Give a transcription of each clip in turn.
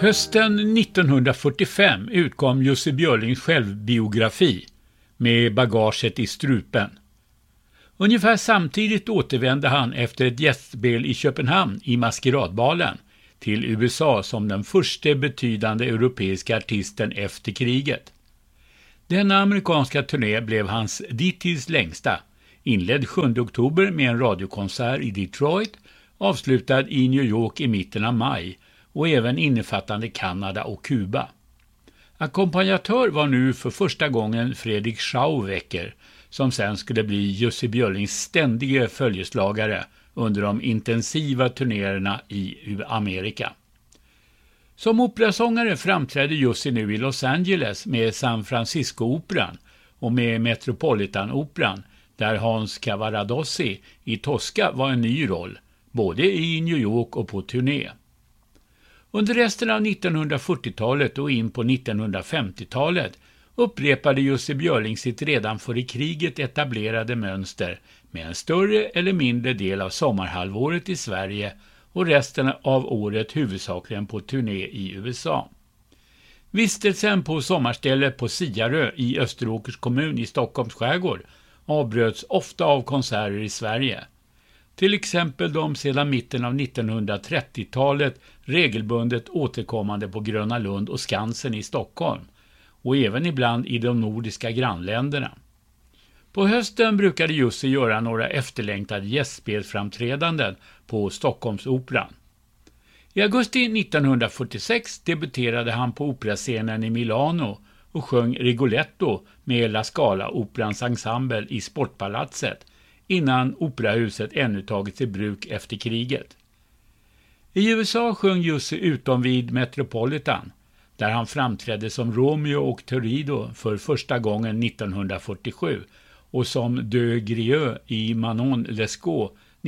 Hösten 1945 utkom Jussi Björlings självbiografi Med bagaget i strupen. Ungefär samtidigt återvände han efter ett gästspel i Köpenhamn i Maskeradbalen till USA som den första betydande europeiska artisten efter kriget. Denna amerikanska turné blev hans dittills längsta, inledd 7 oktober med en radiokonsert i Detroit, avslutad i New York i mitten av maj och även innefattande Kanada och Kuba. Ackompanjatör var nu för första gången Fredrik Schauwecker, som sen skulle bli Jussi Björlings ständige följeslagare under de intensiva turnéerna i Amerika. Som operasångare framträdde Jussi nu i Los Angeles med San Francisco-operan och med Metropolitan-operan, där Hans Cavaradossi i Tosca var en ny roll, både i New York och på turné. Under resten av 1940-talet och in på 1950-talet upprepade Jussi Björling sitt redan före kriget etablerade mönster med en större eller mindre del av sommarhalvåret i Sverige och resten av året huvudsakligen på turné i USA. Vistelsen på sommarstället på Siarö i Österåkers kommun i Stockholms skärgård avbröts ofta av konserter i Sverige. Till exempel de sedan mitten av 1930-talet regelbundet återkommande på Gröna Lund och Skansen i Stockholm och även ibland i de nordiska grannländerna. På hösten brukade Jussi göra några efterlängtade gästspelsframträdanden på Stockholmsoperan. I augusti 1946 debuterade han på operascenen i Milano och sjöng Rigoletto med La Scala-operans ensemble i Sportpalatset innan operahuset ännu tagits i bruk efter kriget. I USA sjöng Jussi utom vid Metropolitan, där han framträdde som Romeo och Torido för första gången 1947 och som De Grieux i Manon Lescaut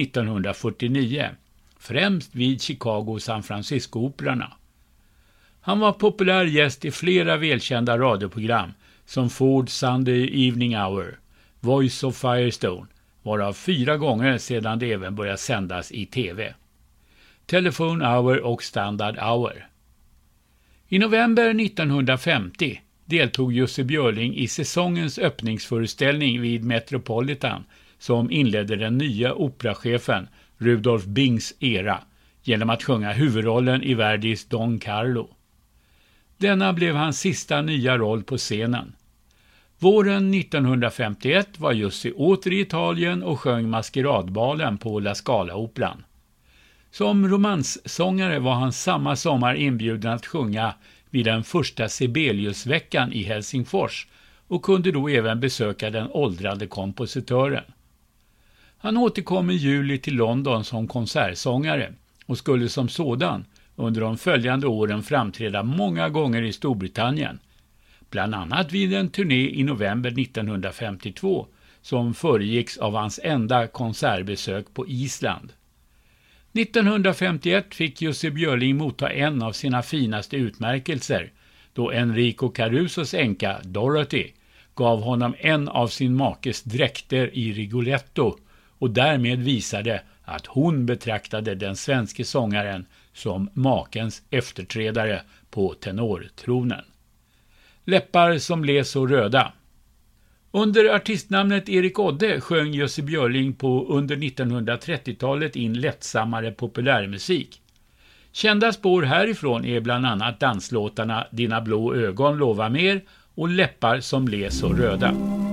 1949, främst vid Chicago- och San Francisco-operorna. Han var populär gäst i flera välkända radioprogram som Ford Sunday Evening Hour, Voice of Firestone, varav 4 gånger sedan det även började sändas i tv. Telephone Hour och Standard Hour. I november 1950 deltog Jussi Björling i säsongens öppningsföreställning vid Metropolitan som inledde den nya operachefen Rudolf Bings era genom att sjunga huvudrollen i Verdis Don Carlo. Denna blev hans sista nya roll på scenen. Våren 1951 var Jussi åter i Italien och sjöng Maskeradbalen på La Scala-operan. Som romanssångare var han samma sommar inbjuden att sjunga vid den första Sibeliusveckan i Helsingfors och kunde då även besöka den åldrande kompositören. Han återkom i juli till London som konsertsångare och skulle som sådan under de följande åren framträda många gånger i Storbritannien, bland annat vid en turné i november 1952 som föregicks av hans enda konsertbesök på Island. 1951 fick Jussi Björling motta en av sina finaste utmärkelser då Enrico Carusos änka Dorothy gav honom en av sin makes dräkter i Rigoletto och därmed visade att hon betraktade den svenske sångaren som makens efterträdare på tenortronen. Läppar som blev så röda. Under artistnamnet Erik Odde sjöng Jussi Björling på under 1930-talet in lättsammare populärmusik. Kända spår härifrån är bland annat danslåtarna Dina blå ögon lova mer och Läppar som blev så röda.